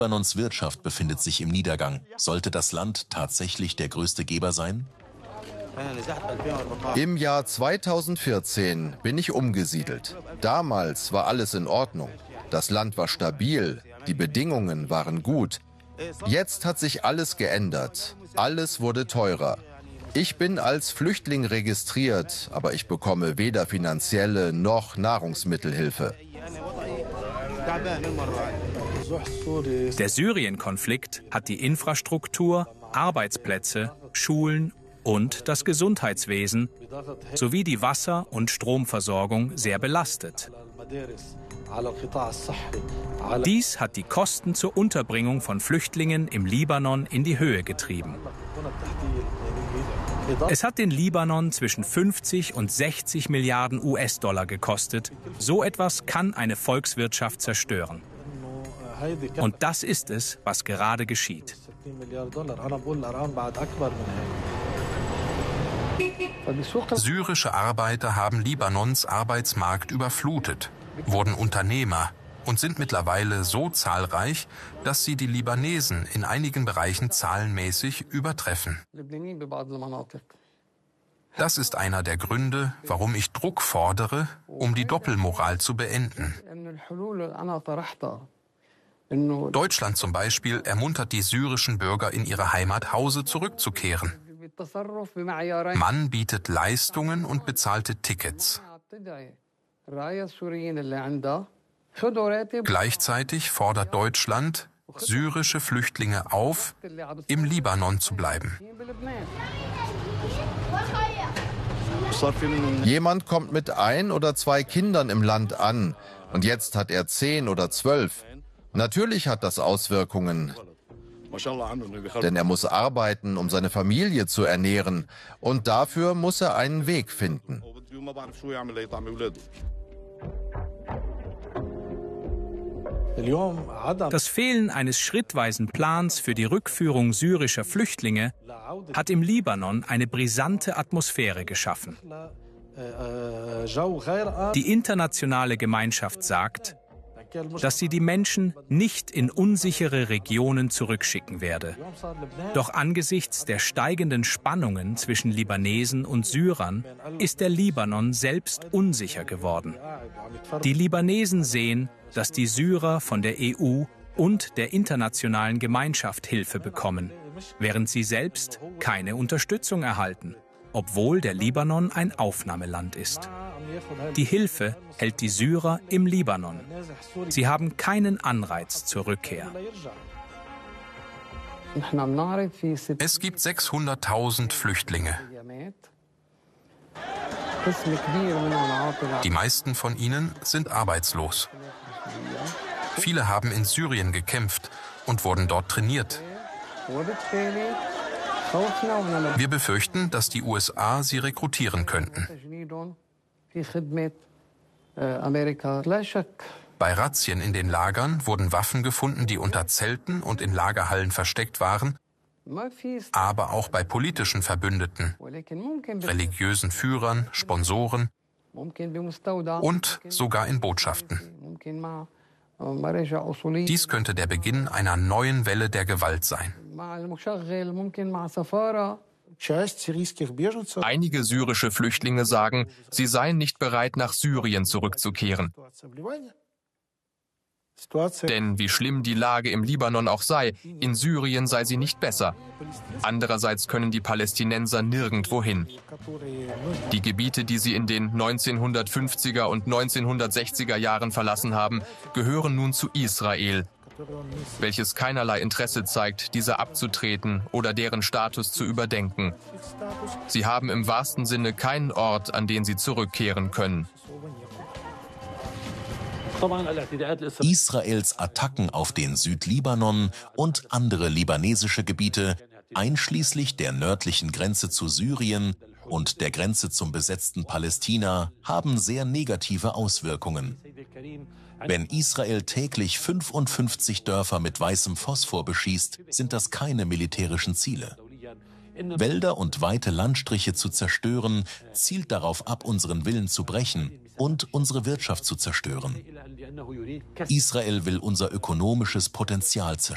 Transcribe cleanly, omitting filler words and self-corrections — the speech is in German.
Libanons Wirtschaft befindet sich im Niedergang. Sollte das Land tatsächlich der größte Geber sein? Im Jahr 2014 bin ich umgesiedelt. Damals war alles in Ordnung. Das Land war stabil, die Bedingungen waren gut. Jetzt hat sich alles geändert. Alles wurde teurer. Ich bin als Flüchtling registriert, aber ich bekomme weder finanzielle noch Nahrungsmittelhilfe. Der Syrien-Konflikt hat die Infrastruktur, Arbeitsplätze, Schulen und das Gesundheitswesen sowie die Wasser- und Stromversorgung sehr belastet. Dies hat die Kosten zur Unterbringung von Flüchtlingen im Libanon in die Höhe getrieben. Es hat den Libanon zwischen 50 und 60 Milliarden US-Dollar gekostet. So etwas kann eine Volkswirtschaft zerstören. Und das ist es, was gerade geschieht. Syrische Arbeiter haben Libanons Arbeitsmarkt überflutet, wurden Unternehmer und sind mittlerweile so zahlreich, dass sie die Libanesen in einigen Bereichen zahlenmäßig übertreffen. Das ist einer der Gründe, warum ich Druck fordere, um die Doppelmoral zu beenden. Deutschland zum Beispiel ermuntert die syrischen Bürger, in ihre Heimat nach Hause zurückzukehren. Man bietet Leistungen und bezahlte Tickets. Gleichzeitig fordert Deutschland syrische Flüchtlinge auf, im Libanon zu bleiben. Jemand kommt mit 1 oder 2 Kindern im Land an und jetzt hat er 10 oder 12. Natürlich hat das Auswirkungen, denn er muss arbeiten, um seine Familie zu ernähren, und dafür muss er einen Weg finden. Das Fehlen eines schrittweisen Plans für die Rückführung syrischer Flüchtlinge hat im Libanon eine brisante Atmosphäre geschaffen. Die internationale Gemeinschaft sagt, dass sie die Menschen nicht in unsichere Regionen zurückschicken werde. Doch angesichts der steigenden Spannungen zwischen Libanesen und Syrern ist der Libanon selbst unsicher geworden. Die Libanesen sehen, dass die Syrer von der EU und der internationalen Gemeinschaft Hilfe bekommen, während sie selbst keine Unterstützung erhalten, obwohl der Libanon ein Aufnahmeland ist. Die Hilfe hält die Syrer im Libanon. Sie haben keinen Anreiz zur Rückkehr. Es gibt 600.000 Flüchtlinge. Die meisten von ihnen sind arbeitslos. Viele haben in Syrien gekämpft und wurden dort trainiert. Wir befürchten, dass die USA sie rekrutieren könnten. Bei Razzien in den Lagern wurden Waffen gefunden, die unter Zelten und in Lagerhallen versteckt waren, aber auch bei politischen Verbündeten, religiösen Führern, Sponsoren und sogar in Botschaften. Dies könnte der Beginn einer neuen Welle der Gewalt sein. Einige syrische Flüchtlinge sagen, sie seien nicht bereit, nach Syrien zurückzukehren. Denn wie schlimm die Lage im Libanon auch sei, in Syrien sei sie nicht besser. Andererseits können die Palästinenser nirgendwo hin. Die Gebiete, die sie in den 1950er und 1960er Jahren verlassen haben, gehören nun zu Israel, welches keinerlei Interesse zeigt, diese abzutreten oder deren Status zu überdenken. Sie haben im wahrsten Sinne keinen Ort, an den sie zurückkehren können. Israels Attacken auf den Südlibanon und andere libanesische Gebiete, einschließlich der nördlichen Grenze zu Syrien und der Grenze zum besetzten Palästina, haben sehr negative Auswirkungen. Wenn Israel täglich 55 Dörfer mit weißem Phosphor beschießt, sind das keine militärischen Ziele. Wälder und weite Landstriche zu zerstören, zielt darauf ab, unseren Willen zu brechen und unsere Wirtschaft zu zerstören. Israel will unser ökonomisches Potenzial zerstören.